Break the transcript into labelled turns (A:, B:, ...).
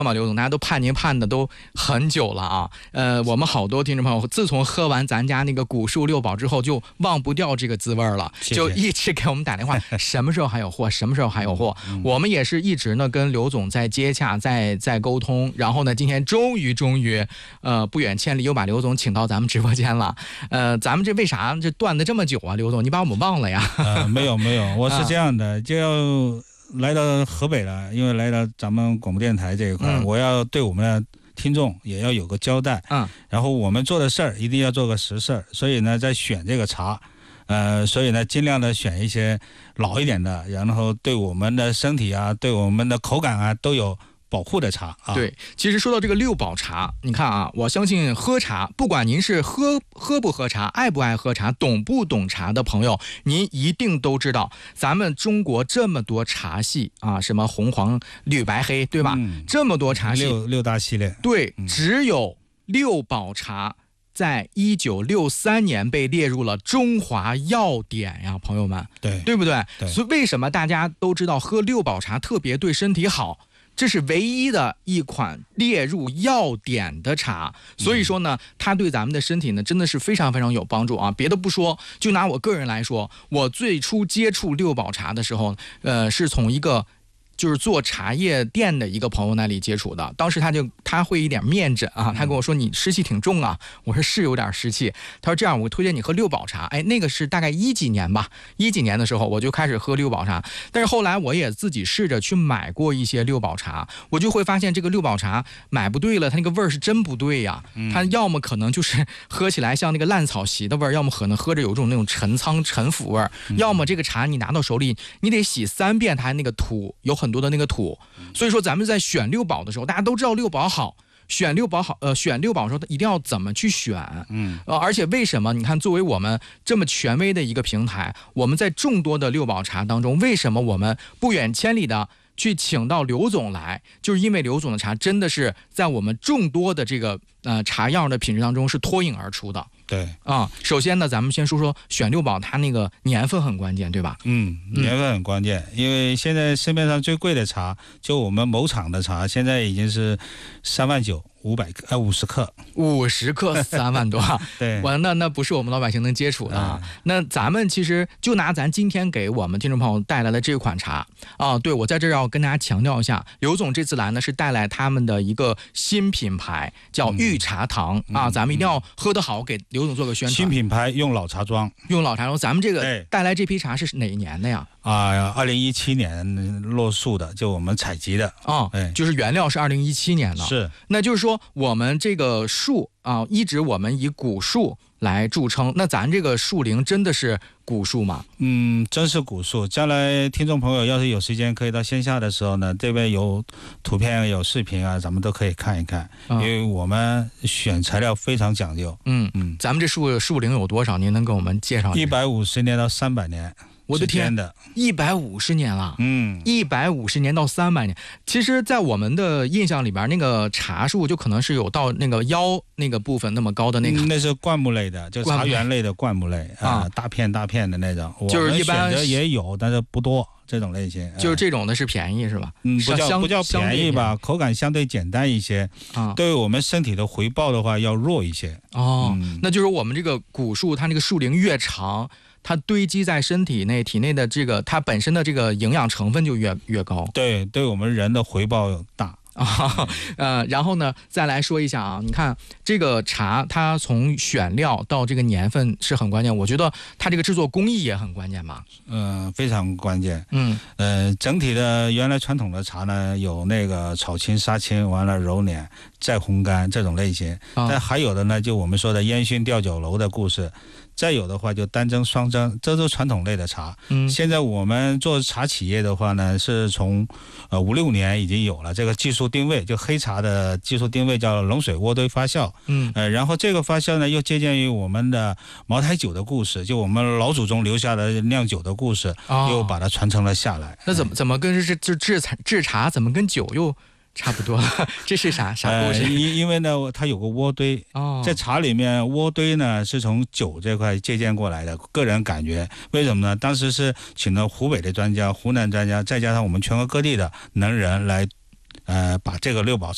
A: 嘛，刘总，大家都盼您盼的都很久了啊。我们好多听众朋友自从喝完咱家那个古树六宝之后，就忘不掉这个滋味了，
B: 谢谢，
A: 就一直给我们打电话，什么时候还有货，什么时候还有货。我们也是一直呢跟刘总在接洽，在沟通，然后呢，今天终于，不远千里又把刘总请到咱们直播间了。咱们这为啥这断的这么久啊？刘总，你把我们忘了呀？
B: 没有，我是这样的，就要来到河北了，因为来到咱们广播电台这一块，我要对我们的听众也要有个交代。然后我们做的事儿一定要做个实事儿，所以呢，在选这个茶，所以呢，尽量的选一些老一点的，然后对我们的身体啊，对我们的口感啊，都有保护的茶啊。
A: 对，其实说到这个六宝茶，你看啊，我相信喝茶，不管您是喝不喝茶，爱不爱喝茶，懂不懂茶的朋友，您一定都知道，咱们中国这么多茶系啊，什么红黄绿白黑，对吧？这么多茶系，
B: 六大系列，
A: 对，只有六宝茶在1963年被列入了中华药典呀，朋友们，对不对？所以为什么大家都知道喝六宝茶特别对身体好？这是唯一的一款列入药典的茶，所以说呢，它对咱们的身体呢真的是非常非常有帮助啊！别的不说，就拿我个人来说，我最初接触六宝茶的时候，是从一个就是做茶叶店的一个朋友那里接触的。当时他会一点面诊啊，他跟我说你湿气挺重啊，我说是有点湿气。他说这样，我推荐你喝六宝茶。那个是大概10几年吧，10几年的时候我就开始喝六宝茶。但是后来我也自己试着去买过一些六宝茶，我就会发现这个六宝茶买不对了，它那个味儿是真不对呀。它要么可能就是喝起来像那个烂草席的味儿，要么可能喝着有种那种陈仓陈腐味儿，要么这个茶你拿到手里你得洗3遍，它那个土有很多的那个土。所以说咱们在选六宝的时候，大家都知道六宝好，选六宝的时候一定要怎么去选。而且为什么你看作为我们这么权威的一个平台，我们在众多的六宝茶当中，为什么我们不远千里的去请到刘总来，就是因为刘总的茶真的是在我们众多的这个茶样的品质当中是脱颖而出的。
B: 对
A: 首先呢，咱们先说说选六宝，它那个年份很关键，对吧？
B: 年份很关键，因为现在市面上最贵的茶，就我们某厂的茶，现在已经是39550克
A: ，50克3万多。
B: 对，
A: 那不是我们老百姓能接触的啊。那咱们其实就拿咱今天给我们听众朋友带来的这款茶啊，对，我在这儿要跟大家强调一下，刘总这次来呢是带来他们的一个新品牌，叫御茶堂啊，咱们一定要喝得好，给刘总做个宣传。
B: 新品牌用老茶庄，
A: 咱们这个带来这批茶是哪一年的呀
B: ？2017年落树的，就我们采集的
A: 就是原料是2017年的。
B: 是，
A: 那就是说我们这个树啊，一直我们以古树来著称，那咱这个树龄真的是古树吗？
B: 真是古树。将来听众朋友要是有时间，可以到线下的时候呢，这边有图片有视频啊，咱们都可以看一看，因为我们选材料非常讲究。
A: 咱们这树龄有多少？您能给我们介绍
B: ？150年到300年。
A: 我的天，150年了，150年到300年。其实，在我们的印象里边，那个茶树就可能是有到那个腰那个部分那么高的那个，
B: 那是灌木类的，就茶园类的灌木类大片的那种。
A: 就是一般
B: 选择也有，但是不多这种类型。
A: 就是这种的是便宜是吧？
B: 不叫便宜吧，口感相对简单一些对我们身体的回报的话要弱一些。
A: 那就是我们这个古树，它那个树龄越长，它堆积在体内的这个它本身的这个营养成分就越高，
B: 对我们人的回报大
A: 然后呢，再来说一下啊，你看这个茶，它从选料到这个年份是很关键，我觉得它这个制作工艺也很关键吧？
B: 非常关键。整体的原来传统的茶呢，有那个炒青、杀青，完了揉捻、再烘干这种类型，但还有的呢，就我们说的烟熏吊酒楼的故事。再有的话就单蒸双蒸，这都传统类的茶。现在我们做茶企业的话呢，是从5-6年已经有了这个技术定位，就黑茶的技术定位叫冷水渥堆发酵。然后这个发酵呢又借鉴于我们的茅台酒的故事，就我们老祖宗留下的酿酒的故事，又把它传承了下来。
A: 那怎么跟制茶怎么跟酒又差不多了？这是啥故事？
B: 因为呢，它有个渥堆在茶里面，渥堆呢是从酒这块借鉴过来的。个人感觉，为什么呢？当时是请了湖北的专家、湖南专家，再加上我们全国各地的能人来，把这个六宝